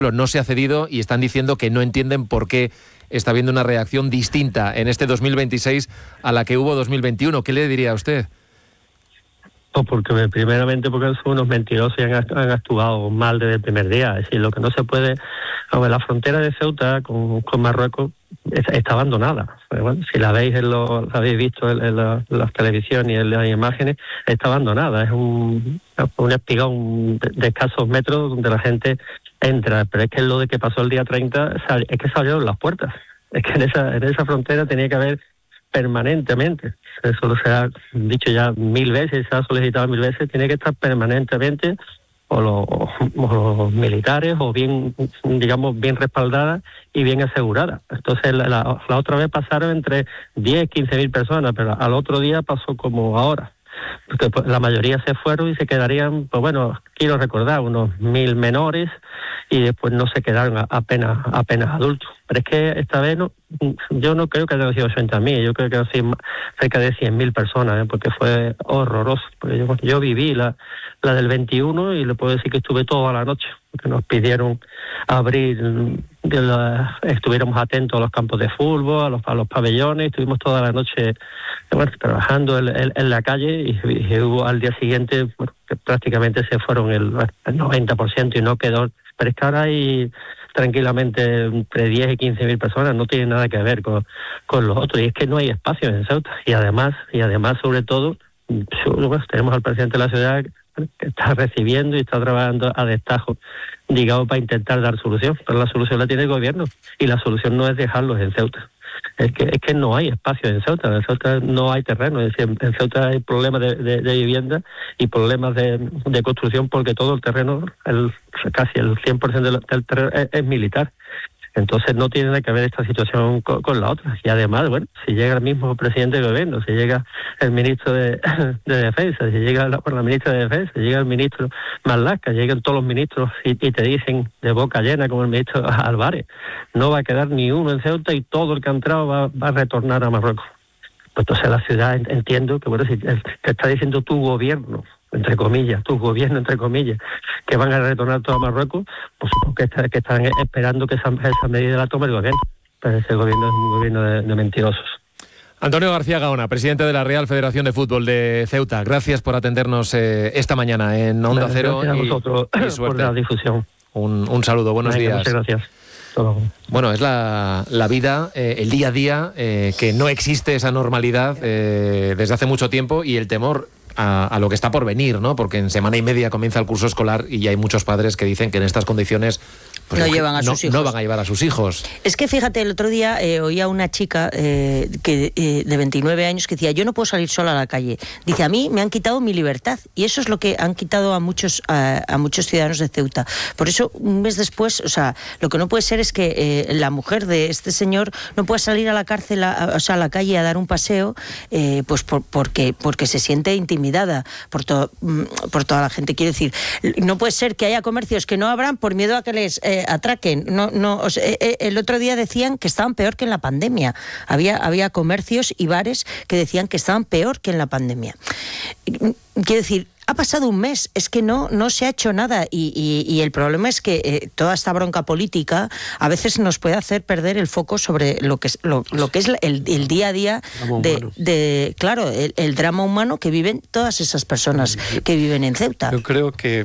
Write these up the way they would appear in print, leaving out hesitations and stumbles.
no se ha cedido y están diciendo que no entienden por qué está habiendo una reacción distinta en este 2026 a la que hubo 2021. ¿Qué le diría a usted? Pues primeramente porque son unos mentirosos y han actuado mal desde el primer día. Es decir, lo que no se puede... la frontera de Ceuta con Marruecos está abandonada. Bueno, si la veis, la habéis visto en las televisiones y en las imágenes, está abandonada. Es un espigón de escasos metros donde la gente entra. Pero es que lo de que pasó el día 30, es que se abrieron las puertas. Es que en esa frontera tenía que haber permanentemente, eso se ha dicho ya 1000 veces, se ha solicitado 1000 veces, tiene que estar permanentemente o los militares o bien, digamos, bien respaldadas y bien aseguradas. Entonces la otra vez pasaron entre 10 y 15.000 personas, pero al otro día pasó como ahora. Porque la mayoría se fueron y se quedarían, pues bueno, quiero recordar, unos 1000 menores y después no se quedaron apenas adultos. Pero es que esta vez yo no creo que hayan sido 80.000, yo creo que han sido cerca de 100.000 personas, porque fue horroroso. Porque yo viví la del 21 y le puedo decir que estuve toda la noche, porque nos pidieron abrir, estuviéramos atentos a los campos de fútbol, a los pabellones, estuvimos toda la noche trabajando en la calle y hubo al día siguiente que prácticamente se fueron el 90% y no quedó. Pero es que ahora hay tranquilamente entre 10 y 15.000 personas, no tiene nada que ver con los otros, y es que no hay espacio en Ceuta. Y además sobre todo, tenemos al presidente de la ciudad que está recibiendo y está trabajando a destajo, digamos, para intentar dar solución, pero la solución la tiene el gobierno, y la solución no es dejarlos en Ceuta. Es que no hay espacio en Ceuta no hay terreno, es decir, en Ceuta hay problemas de vivienda y problemas de construcción, porque todo el terreno, casi el 100% del terreno es militar. Entonces no tiene nada que ver esta situación con la otra. Y además, bueno, si llega el mismo presidente de gobierno, si llega el ministro de Defensa, si llega la ministra de Defensa, si llega el ministro Marlaska, llegan todos los ministros y te dicen de boca llena, como el ministro Álvarez, no va a quedar ni uno en Ceuta y todo el que ha entrado va a retornar a Marruecos. Pues entonces la ciudad, entiendo que, bueno, si te está diciendo tu gobierno, entre comillas, que van a retornar todo a Marruecos, pues supongo que están esperando que esa medida la tome el gobierno. Pero ese gobierno es un gobierno de mentirosos. Antonio García Gaona, presidente de la Real Federación de Fútbol de Ceuta, gracias por atendernos esta mañana en Onda Cero. Gracias a vosotros por la difusión. Un saludo, buenos días. Muchas gracias. Bueno, es la vida, el día a día, que no existe esa normalidad desde hace mucho tiempo, y el temor a lo que está por venir, ¿no? Porque en semana y media comienza el curso escolar y hay muchos padres que dicen que en estas condiciones pues no llevan a sus hijos. No van a llevar a sus hijos. Es que fíjate, el otro día oía una chica de 29 años que decía: yo no puedo salir sola a la calle. Dice: a mí me han quitado mi libertad. Y eso es lo que han quitado a muchos ciudadanos de Ceuta. Por eso, un mes después, o sea, lo que no puede ser es que la mujer de este señor no pueda salir a la cárcel, a la calle a dar un paseo, pues porque se siente intimidada por toda la gente. Quiero decir, no puede ser que haya comercios que no abran por miedo a que les atraquen. El otro día decían que estaban peor que en la pandemia. Había comercios y bares que decían que estaban peor que en la pandemia. Quiero decir, ha pasado un mes, es que no se ha hecho nada, y el problema es que toda esta bronca política a veces nos puede hacer perder el foco sobre lo que es el día a día claro, el drama humano que viven todas esas personas que viven en Ceuta. Yo creo que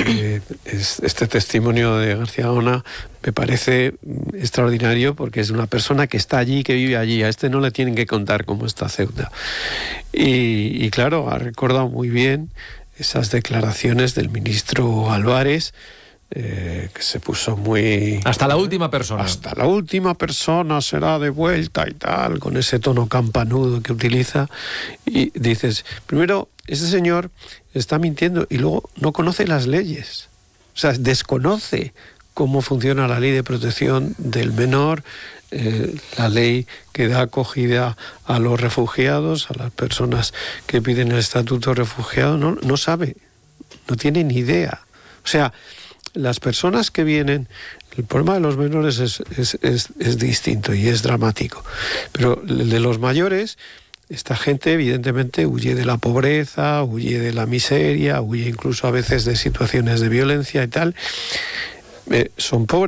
este testimonio de García Gaona me parece extraordinario, porque es una persona que está allí, que vive allí. A este no le tienen que contar cómo está Ceuta. Y claro, ha recordado muy bien esas declaraciones del ministro Álvarez, que se puso muy... Hasta la última persona. Hasta la última persona será devuelta y tal, con ese tono campanudo que utiliza. Y dices, primero, ese señor está mintiendo, y luego no conoce las leyes. O sea, desconoce cómo funciona la ley de protección del menor, la ley que da acogida a los refugiados, a las personas que piden el estatuto de refugiado. No sabe, no tiene ni idea. O sea, las personas que vienen, el problema de los menores es distinto y es dramático, pero el de los mayores, esta gente evidentemente huye de la pobreza, huye de la miseria, huye incluso a veces de situaciones de violencia y tal. son pobres.